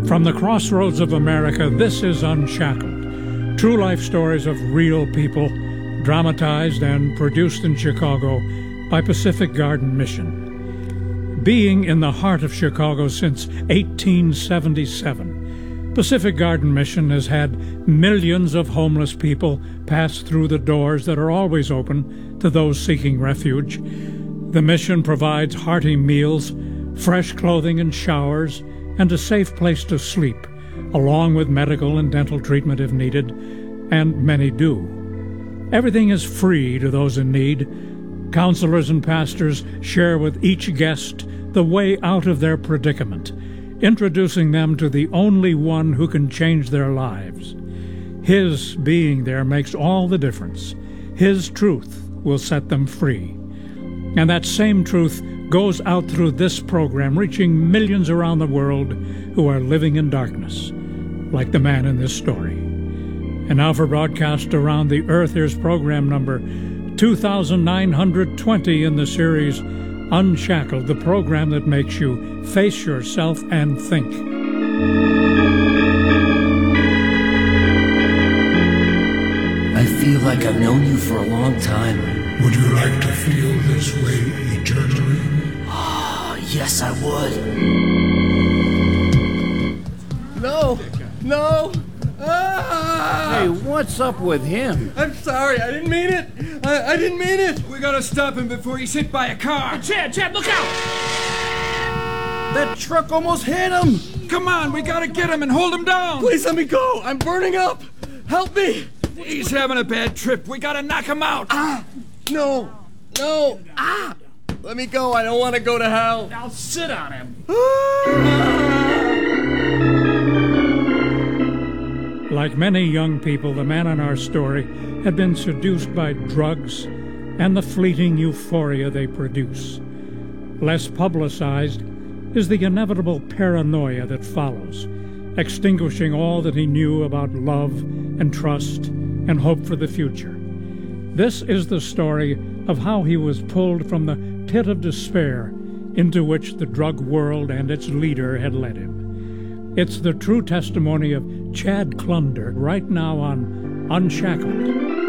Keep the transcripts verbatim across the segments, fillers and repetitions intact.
From the crossroads of America, this is Unshackled. True life stories of real people, dramatized and produced in Chicago by Pacific Garden Mission. Being in the heart of Chicago since eighteen seventy-seven, Pacific Garden Mission has had millions of homeless people pass through the doors that are always open to those seeking refuge. The mission provides hearty meals, fresh clothing and showers, and a safe place to sleep, along with medical and dental treatment if needed, and many do. Everything is free to those in need. Counselors and pastors share with each guest the way out of their predicament, introducing them to the only one who can change their lives. His being there makes all the difference. His truth will set them free. And that same truth goes out through this program, reaching millions around the world who are living in darkness, like the man in this story. And now for broadcast around the earth, here's program number two thousand nine hundred twenty in the series Unshackled, the program that makes you face yourself and think. I feel like I've known you for a long time. Would you like to feel this way eternally? Ah, yes, I would. No! No! Ah! Hey, what's up with him? I'm sorry, I didn't mean it! I, I didn't mean it! We gotta stop him before he's hit by a car! Hey, Chad, Chad, look out! That truck almost hit him! Come on, we gotta get him and hold him down! Please let me go! I'm burning up! Help me! He's having a bad trip. We gotta knock him out! Ah! No! No! Ah! Let me go, I don't want to go to hell! Now sit on him! Like many young people, the man in our story had been seduced by drugs and the fleeting euphoria they produce. Less publicized is the inevitable paranoia that follows, extinguishing all that he knew about love and trust and hope for the future. This is the story of how he was pulled from the pit of despair into which the drug world and its leader had led him. It's the true testimony of Chad Klunder right now on Unshackled.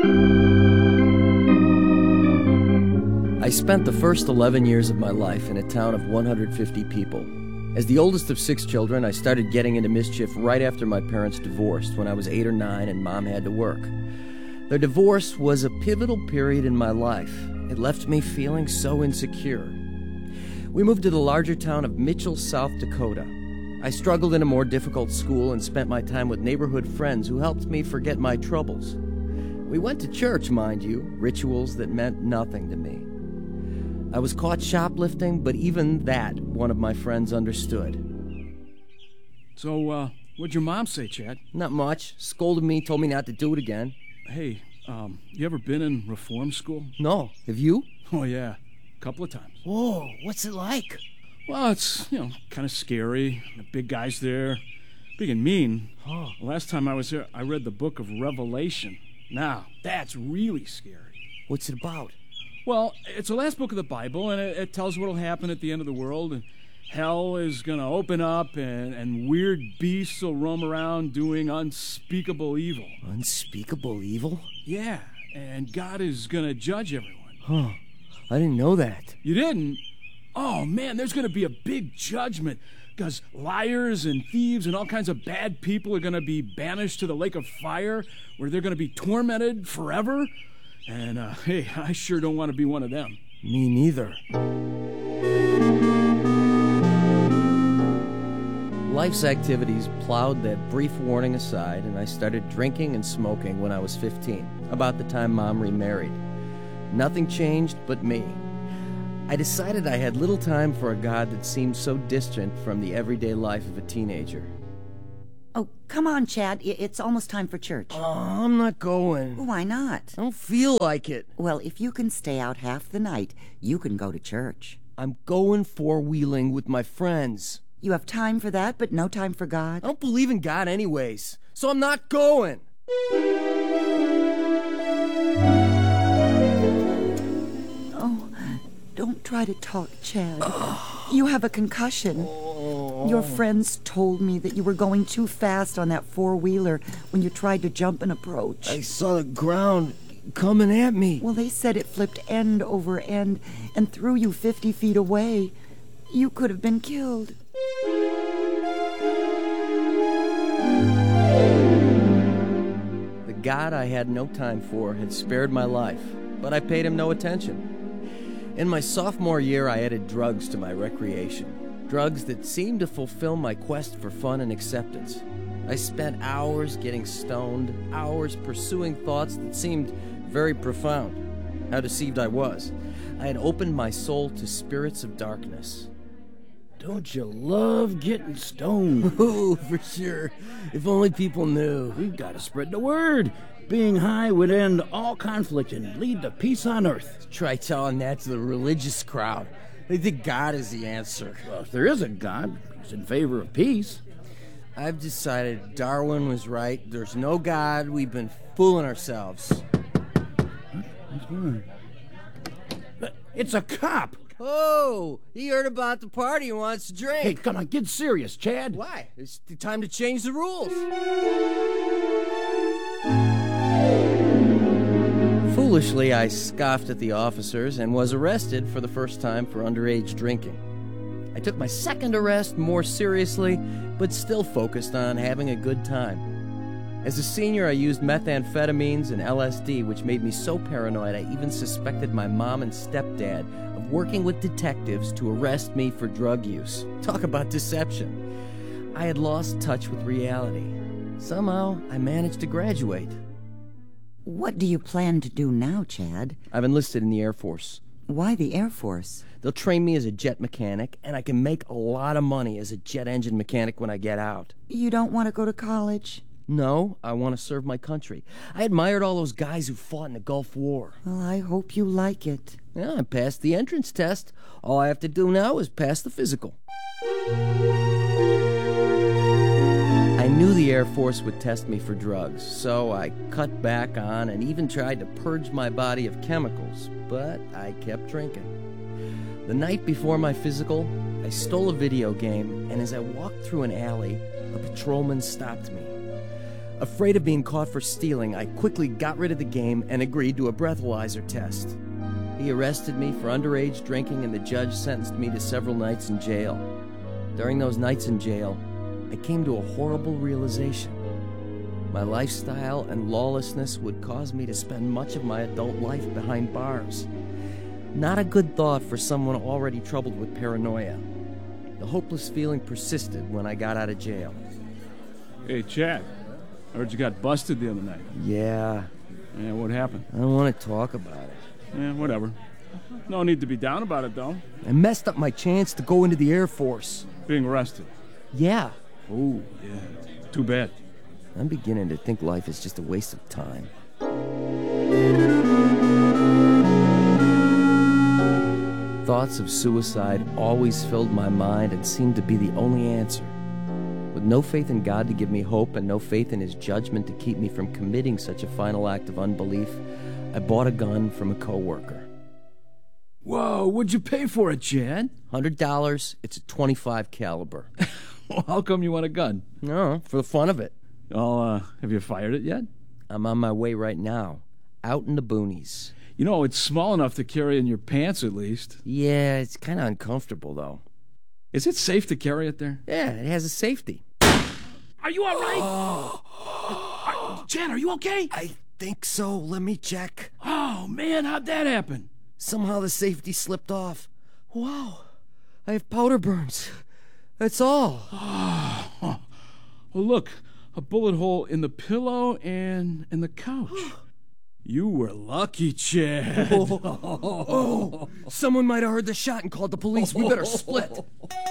I spent the first eleven years of my life in a town of one hundred fifty people. As the oldest of six children, I started getting into mischief right after my parents divorced when I was eight or nine and Mom had to work. Their divorce was a pivotal period in my life. It left me feeling so insecure. We moved to the larger town of Mitchell, South Dakota. I struggled in a more difficult school and spent my time with neighborhood friends who helped me forget my troubles. We went to church, mind you, rituals that meant nothing to me. I was caught shoplifting, but even that, one of my friends understood. So, uh, what'd your mom say, Chad? Not much. Scolded me, told me not to do it again. Hey, um, you ever been in reform school? No. Have you? Oh, yeah. A couple of times. Whoa, what's it like? Well, it's, you know, kind of scary. The big guys there. Big and mean. Oh. Last time I was there, I read the book of Revelation. Now, that's really scary. What's it about? Well, it's the last book of the Bible, and it, it tells what'll happen at the end of the world. And hell is going to open up, and, and weird beasts will roam around doing unspeakable evil. Unspeakable evil? Yeah, and God is going to judge everyone. Huh. I didn't know that. You didn't? Oh, man, there's going to be a big judgment, because liars and thieves and all kinds of bad people are going to be banished to the lake of fire, where they're going to be tormented forever. And, uh, hey, I sure don't want to be one of them. Me neither. Life's activities plowed that brief warning aside, and I started drinking and smoking when I was fifteen, about the time Mom remarried. Nothing changed but me. I decided I had little time for a God that seemed so distant from the everyday life of a teenager. Oh, come on, Chad. I- It's almost time for church. Oh, I'm not going. Why not? I don't feel like it. Well, if you can stay out half the night, you can go to church. I'm going four-wheeling with my friends. You have time for that, but no time for God? I don't believe in God anyways, so I'm not going. Oh, don't try to talk, Chad. You have a concussion. Oh. Your friends told me that you were going too fast on that four-wheeler when you tried to jump and approach. I saw the ground coming at me. Well, they said it flipped end over end and threw you fifty feet away. You could have been killed. The God I had no time for had spared my life, but I paid him no attention. In my sophomore year, I added drugs to my recreation. Drugs that seemed to fulfill my quest for fun and acceptance. I spent hours getting stoned, hours pursuing thoughts that seemed very profound. How deceived I was. I had opened my soul to spirits of darkness. Don't you love getting stoned? Oh, for sure. If only people knew. We've got to spread the word. Being high would end all conflict and lead to peace on earth. Try telling that to the religious crowd. They think God is the answer. Well, if there is a God, he's in favor of peace. I've decided Darwin was right. There's no God. We've been fooling ourselves. It's a cop. Oh, he heard about the party and wants to drink. Hey, come on, get serious, Chad. Why? It's the time to change the rules. Foolishly, I scoffed at the officers and was arrested for the first time for underage drinking. I took my second arrest more seriously, but still focused on having a good time. As a senior, I used methamphetamines and L S D, which made me so paranoid I even suspected my mom and stepdad of working with detectives to arrest me for drug use. Talk about deception. I had lost touch with reality. Somehow, I managed to graduate. What do you plan to do now, Chad? I've enlisted in the Air Force. Why the Air Force? They'll train me as a jet mechanic, and I can make a lot of money as a jet engine mechanic when I get out. You don't want to go to college? No, I want to serve my country. I admired all those guys who fought in the Gulf War. Well, I hope you like it. Yeah, I passed the entrance test. All I have to do now is pass the physical. I knew the Air Force would test me for drugs, so I cut back on and even tried to purge my body of chemicals, but I kept drinking. The night before my physical, I stole a video game, and as I walked through an alley, a patrolman stopped me. Afraid of being caught for stealing, I quickly got rid of the game and agreed to a breathalyzer test. He arrested me for underage drinking, and the judge sentenced me to several nights in jail. During those nights in jail, I came to a horrible realization. My lifestyle and lawlessness would cause me to spend much of my adult life behind bars. Not a good thought for someone already troubled with paranoia. The hopeless feeling persisted when I got out of jail. Hey, Chad. I heard you got busted the other night. Yeah. Yeah, what happened? I don't want to talk about it. Yeah, whatever. No need to be down about it, though. I messed up my chance to go into the Air Force. Being arrested. Yeah. Oh, yeah. Too bad. I'm beginning to think life is just a waste of time. Thoughts of suicide always filled my mind and seemed to be the only answer. With no faith in God to give me hope and no faith in His judgment to keep me from committing such a final act of unbelief, I bought a gun from a coworker. Whoa, what'd you pay for it, Chad? one hundred dollars. It's a twenty-five caliber. Well, how come you want a gun? No, for the fun of it. Oh, uh, have you fired it yet? I'm on my way right now. Out in the boonies. You know, it's small enough to carry in your pants, at least. Yeah, it's kind of uncomfortable, though. Is it safe to carry it there? Yeah, it has a safety. Are you all right? Oh. Are, Chad, are you okay? I think so. Let me check. Oh, man, how'd that happen? Somehow the safety slipped off. Wow. I have powder burns. That's all. Oh. Well, look. A bullet hole in the pillow and in the couch. You were lucky, Chad. Oh, oh, someone might have heard the shot and called the police. We better split.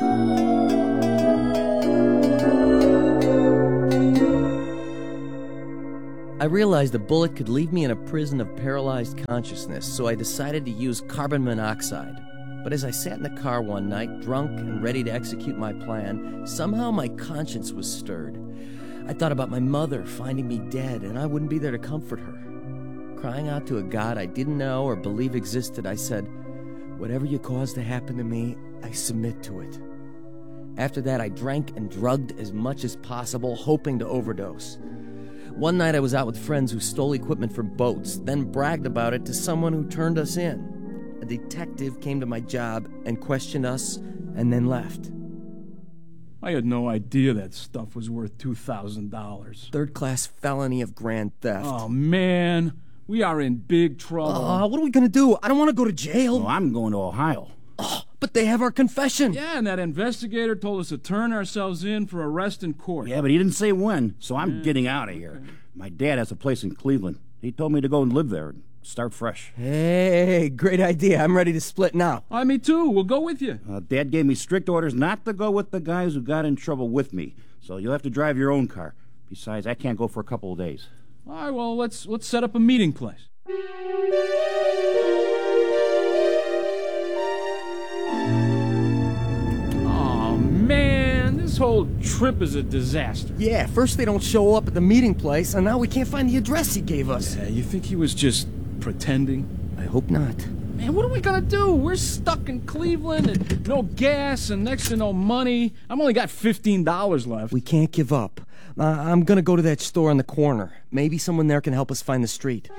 I realized a bullet could leave me in a prison of paralyzed consciousness, so I decided to use carbon monoxide. But as I sat in the car one night, drunk and ready to execute my plan, somehow my conscience was stirred. I thought about my mother finding me dead, and I wouldn't be there to comfort her. Crying out to a God I didn't know or believe existed, I said, "Whatever you cause to happen to me, I submit to it." After that, I drank and drugged as much as possible, hoping to overdose. One night I was out with friends who stole equipment from boats, then bragged about it to someone who turned us in. A detective came to my job and questioned us, and then left. I had no idea that stuff was worth two thousand dollars. Third-class felony of grand theft. Oh, man. We are in big trouble. Uh, what are we gonna do? I don't want to go to jail. Well, I'm going to Ohio. Oh, but they have our confession. Yeah, and that investigator told us to turn ourselves in for arrest in court. Yeah, but he didn't say when, so I'm Yeah. getting out of here. My dad has a place in Cleveland. He told me to go and live there and start fresh. Hey, great idea. I'm ready to split now. Uh, me too. We'll go with you. Uh, Dad gave me strict orders not to go with the guys who got in trouble with me, so you'll have to drive your own car. Besides, I can't go for a couple of days. All right, well, let's let's set up a meeting place. Oh, man, this whole trip is a disaster. Yeah, first they don't show up at the meeting place, and now we can't find the address he gave us. Yeah, you think he was just pretending? I hope not. Man, what are we gonna do? We're stuck in Cleveland and no gas and next to no money. I've only got fifteen dollars left. We can't give up. Uh, I'm gonna go to that store on the corner. Maybe someone there can help us find the street.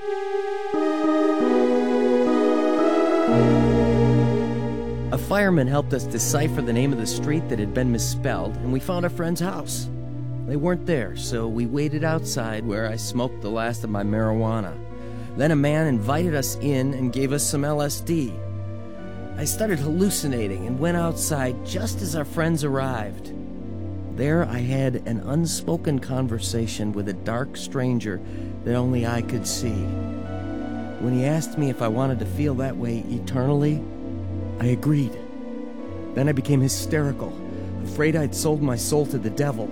A fireman helped us decipher the name of the street that had been misspelled, and we found our friend's house. They weren't there, so we waited outside where I smoked the last of my marijuana. Then a man invited us in and gave us some L S D. I started hallucinating and went outside just as our friends arrived. There I had an unspoken conversation with a dark stranger that only I could see. When he asked me if I wanted to feel that way eternally, I agreed. Then I became hysterical, afraid I'd sold my soul to the devil.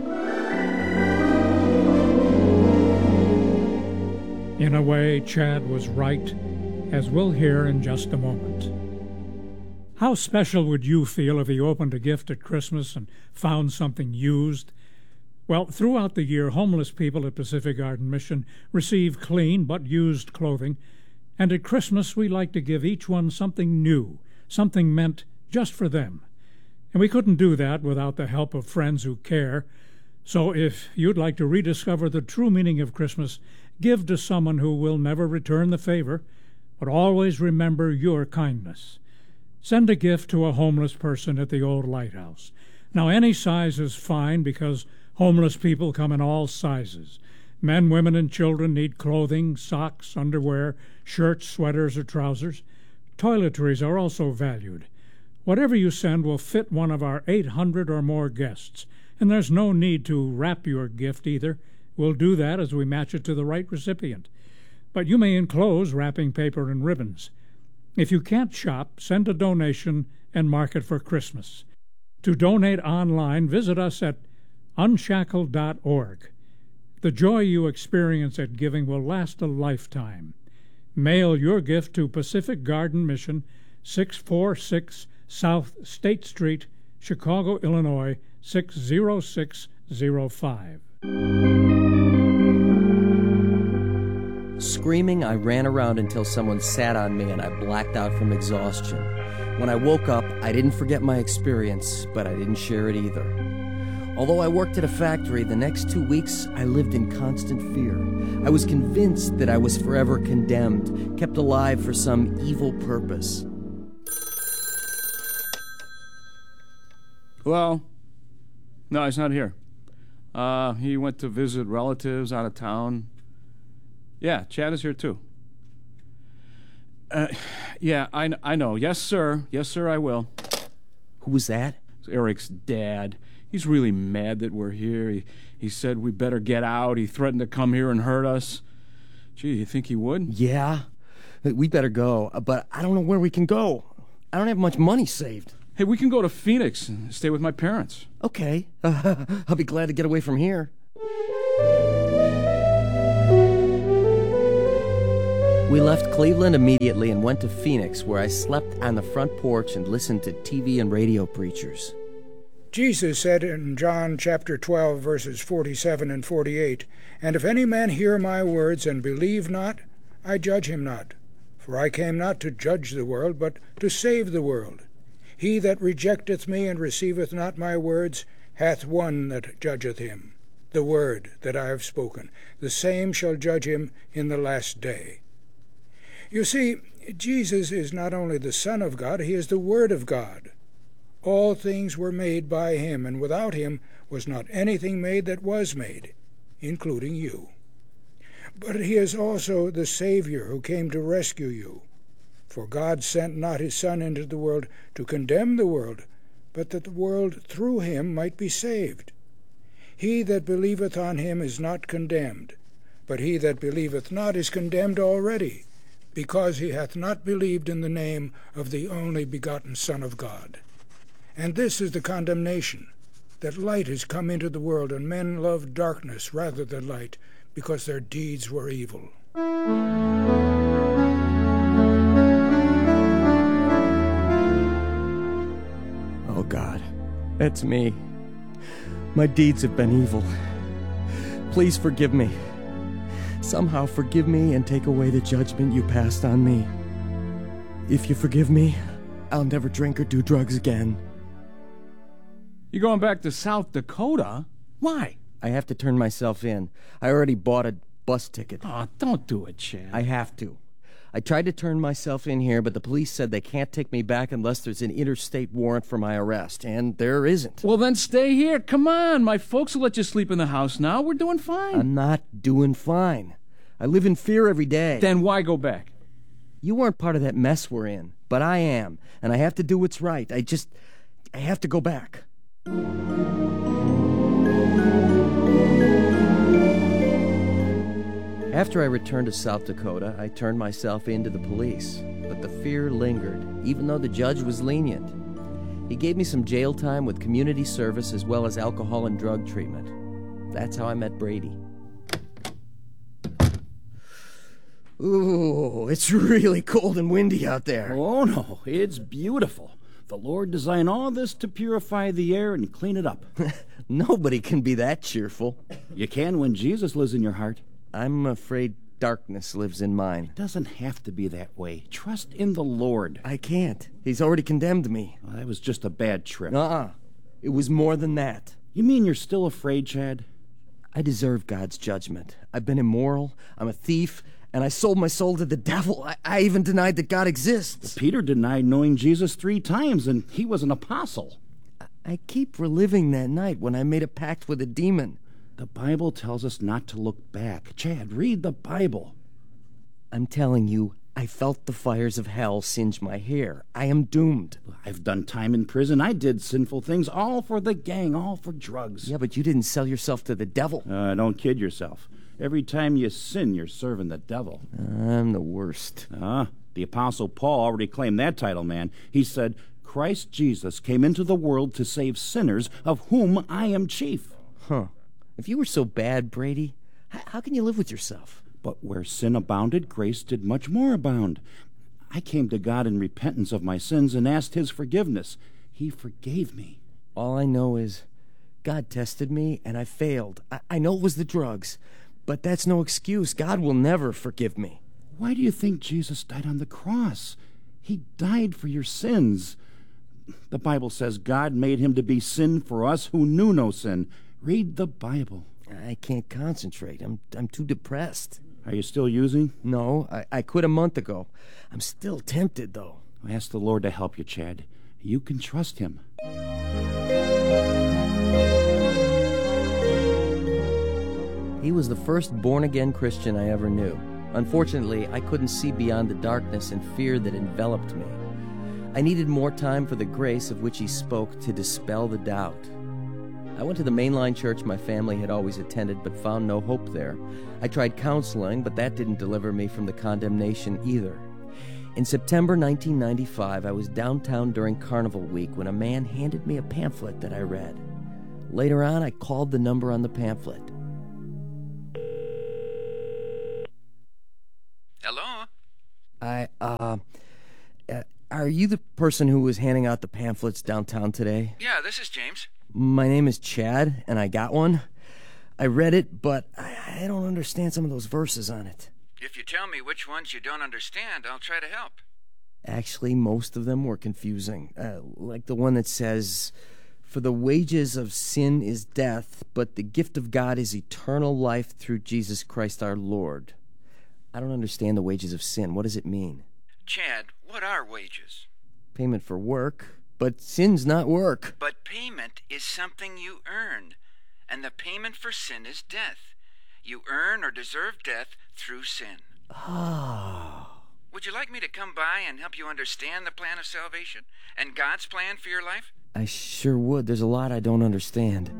In a way, Chad was right, as we'll hear in just a moment. How special would you feel if you opened a gift at Christmas and found something used? Well, throughout the year, homeless people at Pacific Garden Mission receive clean but used clothing, and at Christmas we like to give each one something new, something meant just for them. And we couldn't do that without the help of friends who care. So if you'd like to rediscover the true meaning of Christmas, give to someone who will never return the favor, but always remember your kindness. Send a gift to a homeless person at the old lighthouse. Now, any size is fine because homeless people come in all sizes. Men, women, and children need clothing, socks, underwear, shirts, sweaters, or trousers. Toiletries are also valued. Whatever you send will fit one of our eight hundred or more guests, and there's no need to wrap your gift either. We'll do that as we match it to the right recipient. But you may enclose wrapping paper and ribbons. If you can't shop, send a donation and mark it for Christmas. To donate online, visit us at unshackled dot org. The joy you experience at giving will last a lifetime. Mail your gift to Pacific Garden Mission, six forty-six South State Street, Chicago, Illinois, six zero six zero five. Screaming, I ran around until someone sat on me and I blacked out from exhaustion. When I woke up, I didn't forget my experience, but I didn't share it either. Although I worked at a factory, the next two weeks I lived in constant fear. I was convinced that I was forever condemned, kept alive for some evil purpose. Well, no, he's not here. Uh, he went to visit relatives out of town. Yeah, Chad is here too. Uh, yeah, I, I know. Yes, sir. Yes, sir, I will. Who was that? It's Eric's dad. He's really mad that we're here. He, he said we better get out. He threatened to come here and hurt us. Gee, you think he would? Yeah, we better go, but I don't know where we can go. I don't have much money saved. Hey, we can go to Phoenix and stay with my parents. Okay, uh, I'll be glad to get away from here. We left Cleveland immediately and went to Phoenix, where I slept on the front porch and listened to T V and radio preachers. Jesus said in John chapter twelve, verses forty-seven and forty-eight, "And if any man hear my words and believe not, I judge him not. For I came not to judge the world, but to save the world. He that rejecteth me and receiveth not my words hath one that judgeth him. The word that I have spoken, the same shall judge him in the last day. You see, Jesus is not only the Son of God, he is the Word of God. All things were made by him, and without him was not anything made that was made, including you. But he is also the Savior who came to rescue you. For God sent not his Son into the world to condemn the world, but that the world through him might be saved. He that believeth on him is not condemned, but he that believeth not is condemned already, because he hath not believed in the name of the only begotten Son of God. And this is the condemnation, that light is come into the world, and men loved darkness rather than light, because their deeds were evil. Oh God, that's me. My deeds have been evil. Please forgive me. Somehow forgive me and take away the judgment you passed on me. If you forgive me, I'll never drink or do drugs again. You going back to South Dakota? Why? I have to turn myself in. I already bought a bus ticket. Oh, don't do it, Chad. I have to. I tried to turn myself in here, but the police said they can't take me back unless there's an interstate warrant for my arrest, and there isn't. Well, then stay here. Come on. My folks will let you sleep in the house now. We're doing fine. I'm not doing fine. I live in fear every day. Then why go back? You weren't part of that mess we're in, but I am, and I have to do what's right. I just... I have to go back. After I returned to South Dakota, I turned myself in to the police, but the fear lingered, even though the judge was lenient. He gave me some jail time with community service as well as alcohol and drug treatment. That's how I met Brady. Ooh, it's really cold and windy out there. Oh, no, it's beautiful. The Lord designed all this to purify the air and clean it up. Nobody can be that cheerful. You can when Jesus lives in your heart. I'm afraid darkness lives in mine. It doesn't have to be that way. Trust in the Lord. I can't. He's already condemned me. Well, that was just a bad trip. Uh-uh. It was more than that. You mean you're still afraid, Chad? I deserve God's judgment. I've been immoral, I'm a thief, and I sold my soul to the devil. I, I even denied that God exists. Well, Peter denied knowing Jesus three times, and he was an apostle. I, I keep reliving that night when I made a pact with a demon. The Bible tells us not to look back. Chad, read the Bible. I'm telling you, I felt the fires of hell singe my hair. I am doomed. I've done time in prison. I did sinful things, all for the gang, all for drugs. Yeah, but you didn't sell yourself to the devil. Uh, don't kid yourself. Every time you sin, you're serving the devil. I'm the worst. Ah, uh, the Apostle Paul already claimed that title, man. He said, Christ Jesus came into the world to save sinners, of whom I am chief. Huh. If you were so bad, Brady, how can you live with yourself? But where sin abounded, grace did much more abound. I came to God in repentance of my sins and asked his forgiveness. He forgave me. All I know is God tested me and I failed. I, I know it was the drugs, but that's no excuse. God will never forgive me. Why do you think Jesus died on the cross? He died for your sins. The Bible says God made him to be sin for us who knew no sin. Read the Bible. I can't concentrate. I'm I'm too depressed. Are you still using? No, I, I quit a month ago. I'm still tempted, though. Ask the Lord to help you, Chad. You can trust him. He was the first born-again Christian I ever knew. Unfortunately, I couldn't see beyond the darkness and fear that enveloped me. I needed more time for the grace of which he spoke to dispel the doubt. I went to the mainline church my family had always attended, but found no hope there. I tried counseling, but that didn't deliver me from the condemnation either. In September nineteen ninety-five, I was downtown during Carnival Week when a man handed me a pamphlet that I read. Later on, I called the number on the pamphlet. Hello? I, uh, uh, are you the person who was handing out the pamphlets downtown today? Yeah, this is James. My name is Chad, and I got one. I read it, but I, I don't understand some of those verses on it. If you tell me which ones you don't understand, I'll try to help. Actually, most of them were confusing. Uh, like the one that says, "For the wages of sin is death, but the gift of God is eternal life through Jesus Christ our Lord." I don't understand the wages of sin. What does it mean? Chad, what are wages? Payment for work. But sin's not work. But payment is something you earn, and the payment for sin is death. You earn or deserve death through sin. Oh. Would you like me to come by and help you understand the plan of salvation and God's plan for your life? I sure would. There's a lot I don't understand.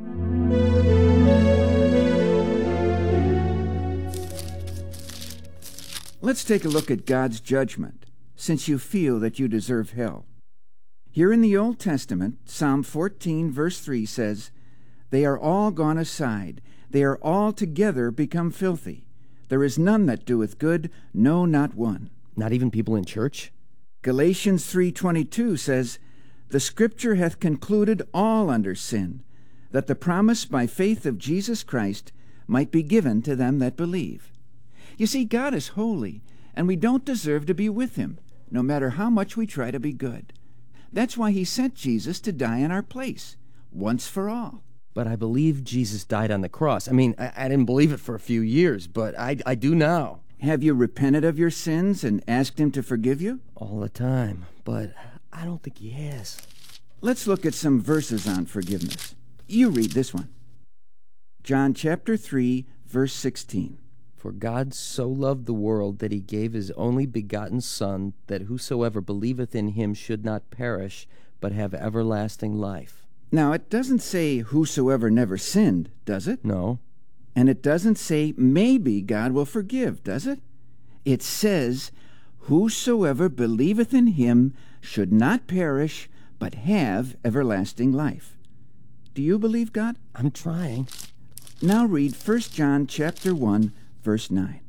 Let's take a look at God's judgment, since you feel that you deserve hell. Here in the Old Testament, Psalm fourteen, verse three says, "They are all gone aside. They are all together become filthy. There is none that doeth good, no, not one." Not even people in church? Galatians three twenty-two says, "The Scripture hath concluded all under sin, that the promise by faith of Jesus Christ might be given to them that believe." You see, God is holy, and we don't deserve to be with Him, no matter how much we try to be good. That's why He sent Jesus to die in our place, once for all. But I believe Jesus died on the cross. I mean, I, I didn't believe it for a few years, but I, I do now. Have you repented of your sins and asked Him to forgive you? All the time, but I don't think He has. Let's look at some verses on forgiveness. You read this one. John chapter three, verse sixteen. "For God so loved the world that He gave His only begotten Son, that whosoever believeth in Him should not perish, but have everlasting life." Now, it doesn't say whosoever never sinned, does it? No. And it doesn't say maybe God will forgive, does it? It says, "Whosoever believeth in Him should not perish, but have everlasting life." Do you believe God? I'm trying. Now read First John chapter one, verse nine.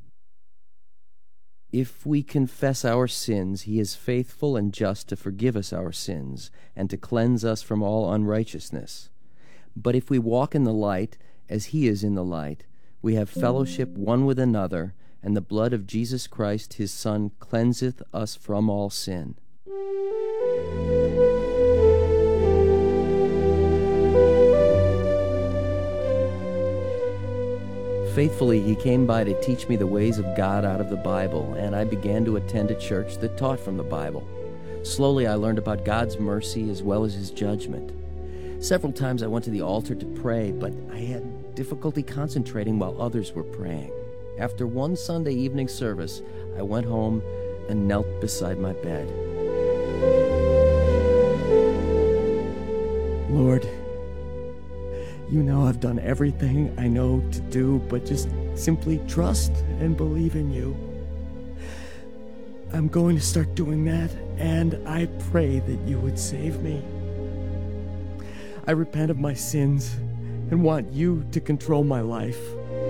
"If we confess our sins, He is faithful and just to forgive us our sins, and to cleanse us from all unrighteousness. But if we walk in the light, as He is in the light, we have fellowship one with another, and the blood of Jesus Christ His Son cleanseth us from all sin." Faithfully, He came by to teach me the ways of God out of the Bible, and I began to attend a church that taught from the Bible. Slowly, I learned about God's mercy as well as His judgment. Several times I went to the altar to pray, but I had difficulty concentrating while others were praying. After one Sunday evening service, I went home and knelt beside my bed. Lord, You know I've done everything I know to do, but just simply trust and believe in You. I'm going to start doing that, and I pray that You would save me. I repent of my sins and want You to control my life.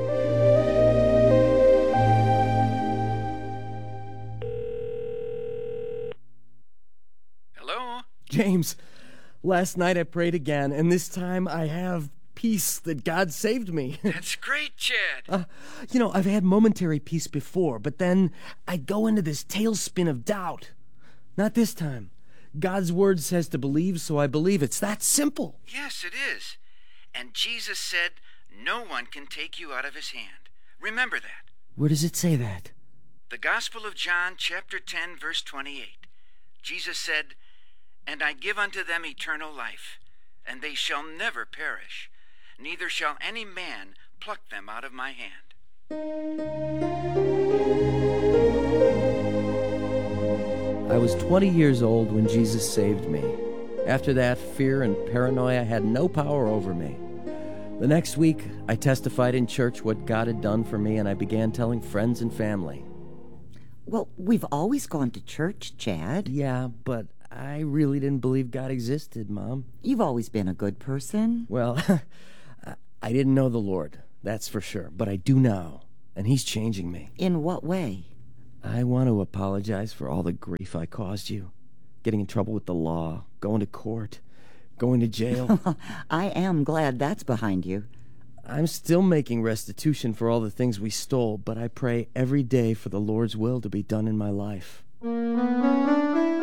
Hello? James, last night I prayed again, and this time I have peace that God saved me. That's great, Chad. Uh, you know, I've had momentary peace before, but then I'd go into this tailspin of doubt. Not this time. God's word says to believe, so I believe. It's that simple. Yes, it is. And Jesus said, no one can take you out of His hand. Remember that. Where does it say that? The Gospel of John, chapter ten, verse twenty-eight. Jesus said, "And I give unto them eternal life, and they shall never perish, neither shall any man pluck them out of my hand." I was twenty years old when Jesus saved me. After that, fear and paranoia had no power over me. The next week, I testified in church what God had done for me, and I began telling friends and family. Well, we've always gone to church, Chad. Yeah, but I really didn't believe God existed, Mom. You've always been a good person. Well, I didn't know the Lord, that's for sure, but I do now, and He's changing me. In what way? I want to apologize for all the grief I caused you. Getting in trouble with the law, going to court, going to jail. I am glad that's behind you. I'm still making restitution for all the things we stole, but I pray every day for the Lord's will to be done in my life.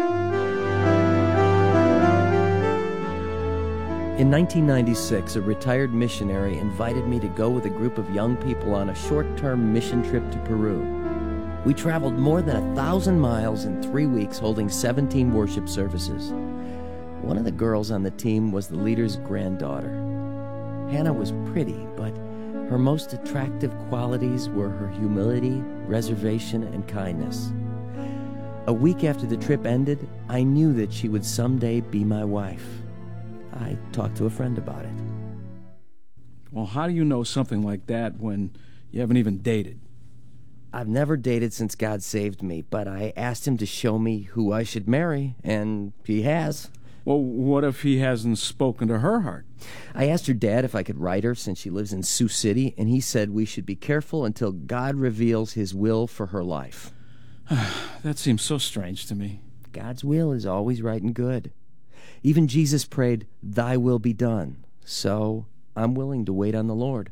In nineteen ninety-six, a retired missionary invited me to go with a group of young people on a short-term mission trip to Peru. We traveled more than a thousand miles in three weeks, holding seventeen worship services. One of the girls on the team was the leader's granddaughter. Hannah was pretty, but her most attractive qualities were her humility, reservation, and kindness. A week after the trip ended, I knew that she would someday be my wife. I talked to a friend about it. Well, how do you know something like that when you haven't even dated? I've never dated since God saved me, but I asked him to show me who I should marry, and he has. Well, what if he hasn't spoken to her heart? I asked her dad if I could write her since she lives in Sioux City, and he said we should be careful until God reveals his will for her life. That seems so strange to me. God's will is always right and good. Even Jesus prayed, "Thy will be done." So I'm willing to wait on the Lord.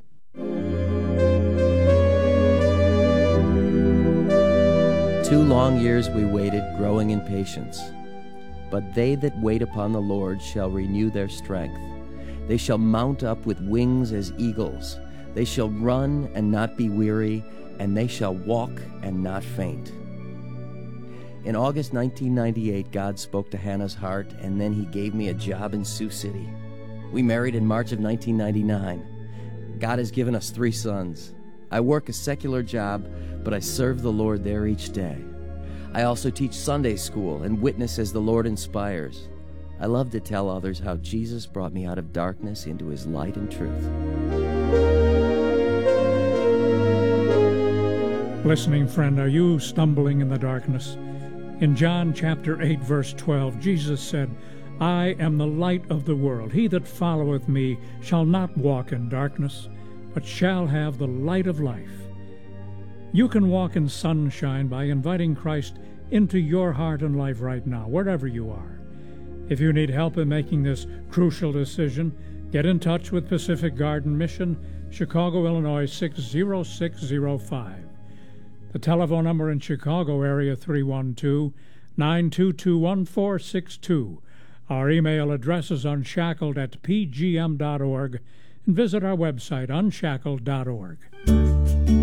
Two long years we waited, growing in patience. But they that wait upon the Lord shall renew their strength. They shall mount up with wings as eagles. They shall run and not be weary, and they shall walk and not faint. In August nineteen ninety-eight, God spoke to Hannah's heart, and then he gave me a job in Sioux City. We married in March of nineteen ninety-nine. God has given us three sons. I work a secular job, but I serve the Lord there each day. I also teach Sunday school and witness as the Lord inspires. I love to tell others how Jesus brought me out of darkness into his light and truth. Listening friend, are you stumbling in the darkness? In John chapter eight, verse twelve, Jesus said, "I am the light of the world. He that followeth me shall not walk in darkness, but shall have the light of life." You can walk in sunshine by inviting Christ into your heart and life right now, wherever you are. If you need help in making this crucial decision, get in touch with Pacific Garden Mission, Chicago, Illinois six zero six zero five. The telephone number in Chicago area three one two, nine two two, one four six two. Our email address is unshackled at p g m dot org, and visit our website unshackled dot org.